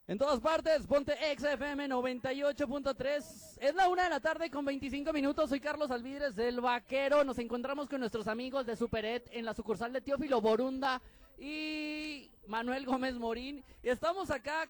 En todas partes, ponte XFM 98.3. Es la 1 de la tarde con 25 minutos. Soy Carlos Alvidres del Vaquero. Nos encontramos con nuestros amigos de Superet en la sucursal de Teófilo Borunda y Manuel Gómez Morín. Estamos acá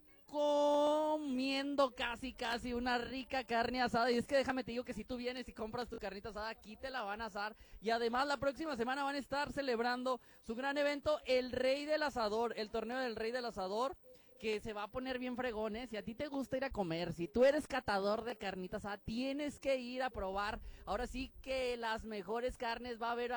comiendo casi una rica carne asada. Y es que déjame te digo que si tú vienes y compras tu carnita asada, aquí te la van a asar. Y además la próxima semana van a estar celebrando su gran evento, el Rey del Asador, el torneo del Rey del Asador, que se va a poner bien fregones. Si a ti te gusta ir a comer, si tú eres catador de carnitas asada, tienes que ir a probar. Ahora sí que las mejores carnes va a haber,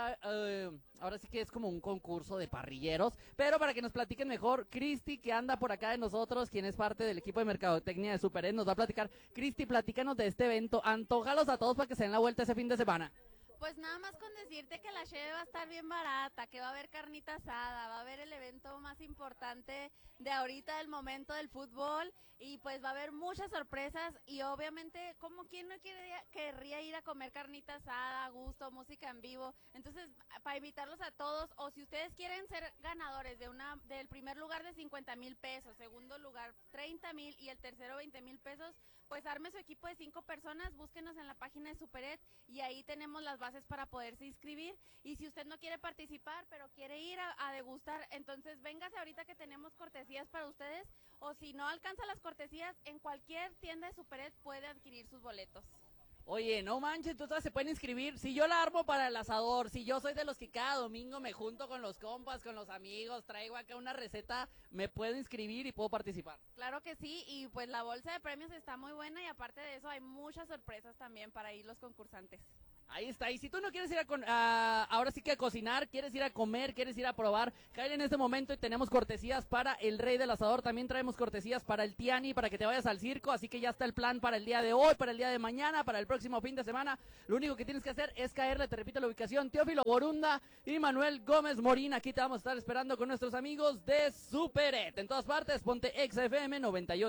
ahora sí que es como un concurso de parrilleros. Pero para que nos platiquen mejor, Cristi, que anda por acá de nosotros, quien es parte del equipo de mercadotecnia de Superet, nos va a platicar. Cristi, platícanos de este evento, antójalos a todos para que se den la vuelta ese fin de semana. Pues nada más con decirte que la cheve va a estar bien barata, que va a haber carnita asada, va a haber el evento más importante de ahorita, del momento del fútbol, y pues va a haber muchas sorpresas y obviamente, como quien no querría ir a comer carnita asada, a gusto, música en vivo. Entonces, para invitarlos a todos, o si ustedes quieren ser ganadores del primer lugar de 50,000 pesos, segundo lugar 30,000 y el tercero 20,000 pesos, pues arme su equipo de 5 personas, búsquenos en la página de Superet y ahí tenemos las bases para poderse inscribir. Y si usted no quiere participar, pero quiere ir a degustar, entonces véngase ahorita que tenemos cortesías para ustedes, o si no alcanza las cortesías, en cualquier tienda de Superet puede adquirir sus boletos. Oye, no manches, todas se pueden inscribir. Si yo la armo para el asador, si yo soy de los que cada domingo me junto con los compas, con los amigos, traigo acá una receta, me puedo inscribir y puedo participar. Claro que sí, y pues la bolsa de premios está muy buena y aparte de eso hay muchas sorpresas también para ir los concursantes. Ahí está, y si tú no quieres ir ahora sí que a cocinar, quieres ir a comer, quieres ir a probar, cae en este momento y tenemos cortesías para el Rey del Asador, también traemos cortesías para el Tiani, para que te vayas al circo, así que ya está el plan para el día de hoy, para el día de mañana, para el próximo fin de semana. Lo único que tienes que hacer es caerle, te repito la ubicación, Teófilo Borunda y Manuel Gómez Morín. Aquí te vamos a estar esperando con nuestros amigos de Superet. En todas partes, ponte XFM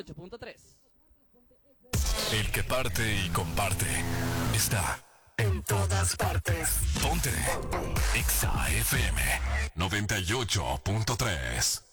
98.3. El que parte y comparte está en todas partes. Ponte Exa FM 98.3.